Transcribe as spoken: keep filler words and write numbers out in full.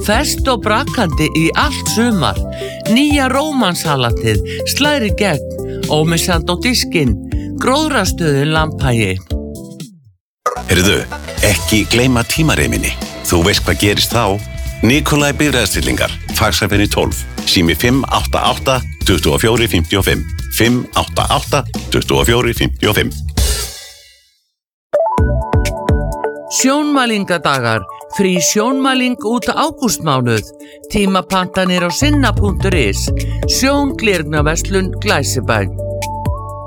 Fest og brakandi í allt sumar. Nýja rómansalatið slæri gegn, ómissandi á diskinn, gróðrastöðin Lambhagi. Heyrðu, ekki gleyma tímareiminni. Þú veist hvað gerist þá? Nikolaj Bifreiðastillingar, Faxaferð tólf, sími fimm átta átta, tuttugu og fjögur, fimmtíu og fimm, fimm átta átta, tuttugu og fjögur, fimmtíu og fimm. Sjónmælingadagar, frí sjónmæling út ágústmánuð, tímapantanir á sinna punktur is, sjónglirnaverslun Glæsibæ.